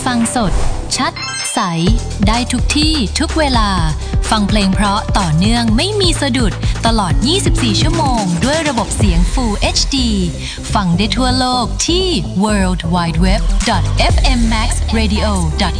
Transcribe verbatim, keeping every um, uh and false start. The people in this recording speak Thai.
ฟังสดชัดใสได้ทุกที่ทุกเวลาฟังเพลงเพราะต่อเนื่องไม่มีสะดุดตลอดยี่สิบสี่ชั่วโมงด้วยระบบเสียง Full เอช ดี ฟังได้ทั่วโลกที่ ดับเบิลยู ดับเบิลยู ดับเบิลยู ดอท เอฟ เอ็ม แม็กซ์ เรดิโอ ดอท